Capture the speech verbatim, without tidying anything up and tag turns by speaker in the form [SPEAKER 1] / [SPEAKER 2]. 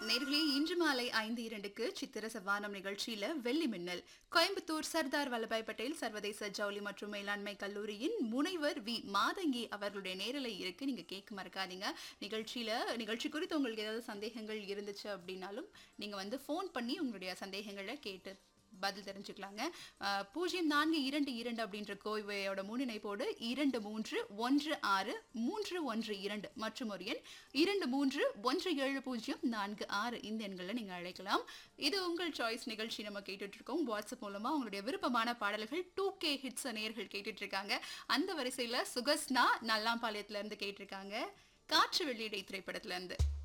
[SPEAKER 1] நேர்களே இன்று மாலை ஐந்து இரண்டுக்கு சித்திர சவானம் நிகழ்ச்சியில வெள்ளி மின்னல் கோயம்புத்தூர் சர்தார் வல்லபாய் பட்டேல் சர்வதேச ஜவுளி மற்றும் மேலாண்மை கல்லூரியின் முனைவர் வி மாதங்கி அவர்களுடைய நேரலை இருக்கு. நீங்க கேட்க மறக்காதீங்க. நிகழ்ச்சியில நிகழ்ச்சி குறித்து உங்களுக்கு ஏதாவது சந்தேகங்கள் இருந்துச்சு அப்படின்னாலும் நீங்க வந்து போன் பண்ணி உங்களுடைய சந்தேகங்களை கேட்டு பதில் தெரிஞ்சுக்கலாங்க. பூஜ்ஜியம் நான்கு இரண்டு இரண்டு அப்படின்ற கோவையோட முன்னிணைப்போடு இரண்டு மூன்று ஒன்று ஆறு மூன்று ஒன்று இரண்டு மற்றும் ஒரு எண் இரண்டு மூன்று ஒன்று ஏழு பூஜ்ஜியம் நான்கு ஆறு இந்த எண்களில் நீங்க அழைக்கலாம். இது உங்கள் சாய்ஸ் நிகழ்ச்சி நம்ம கேட்டுட்டு இருக்கோம். வாட்ஸ்அப் மூலமா உங்களுடைய விருப்பமான பாடல்கள் டூ கே ஹிட்ஸ் நேயர்கள் கேட்டுட்டு இருக்காங்க. அந்த வரிசையில சுகஸ்னா நல்லாம்பாளையத்துல இருந்து கேட்டிருக்காங்க காற்று வெளியீடை திரைப்படத்துல இருந்து.